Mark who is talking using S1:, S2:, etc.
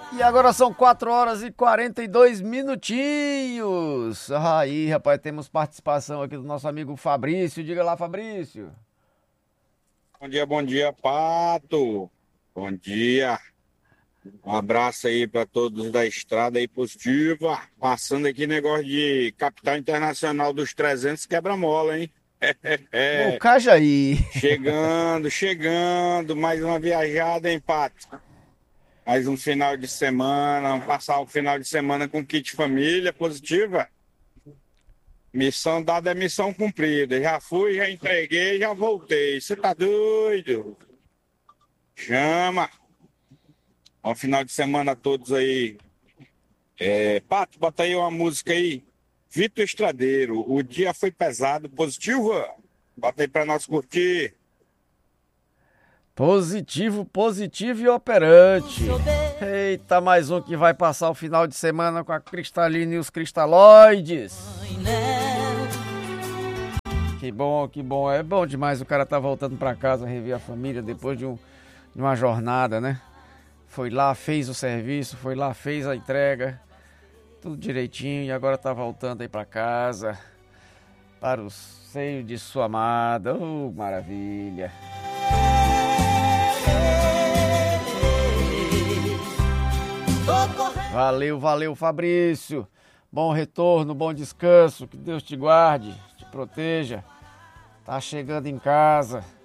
S1: E agora são 4 horas e 42 minutinhos. Aí, rapaz, temos participação aqui do nosso amigo Fabrício. Diga lá, Fabrício.
S2: Bom dia, Pato. Bom dia. Um abraço aí para todos da estrada aí positiva. Passando aqui negócio de capital internacional dos 300 quebra-mola, hein?
S1: Ô,
S2: É,
S1: Cajaí.
S2: chegando, mais uma viajada, hein, Pato? Mais um final de semana, vamos passar o final de semana com kit família positiva. Missão dada é missão cumprida. Já fui, já entreguei, já voltei. Você tá doido? Chama! Bom final de semana a todos aí. Pato, bota aí uma música aí. Vitor Estradeiro, o dia foi pesado, positiva? Bota aí pra nós curtir.
S1: Positivo, positivo e operante. Eita, mais um que vai passar o final de semana com a Cristalina e os Cristalóides. Que bom, que bom. É bom demais o cara tá voltando pra casa, rever a família depois de uma jornada, né? Foi lá, fez o serviço, foi lá, fez a entrega, tudo direitinho e agora tá voltando aí pra casa, para o seio de sua amada. Oh, maravilha! Valeu, valeu, Fabrício. Bom retorno, bom descanso, que Deus te guarde, te proteja. Tá chegando em casa.